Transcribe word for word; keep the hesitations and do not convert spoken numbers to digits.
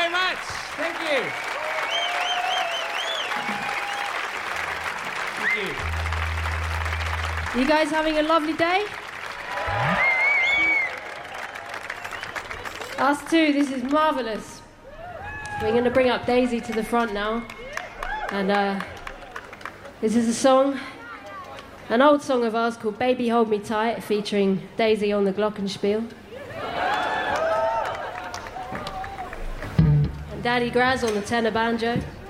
very much. Thank you. Thank you. You guys having a lovely day? Us too, this is marvellous. We're going to bring up Daisy to the front now. And uh, this is a song, an old song of ours called Baby Hold Me Tight, featuring Daisy on the glockenspiel. And Daddy Graz on the tenor banjo.